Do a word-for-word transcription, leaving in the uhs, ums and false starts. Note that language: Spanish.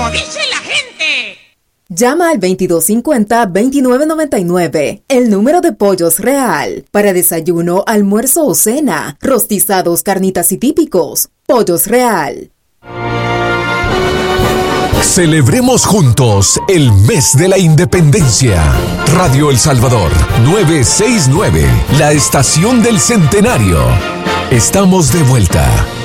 como dice la gente. Llama al veintidós cincuenta, veintinueve noventa y nueve, el número de Pollos Real, para desayuno, almuerzo o cena, rostizados, carnitas y típicos. Pollos Real. Celebremos juntos el mes de la independencia. Radio El Salvador, novecientos sesenta y nueve, la estación del centenario. Estamos de vuelta.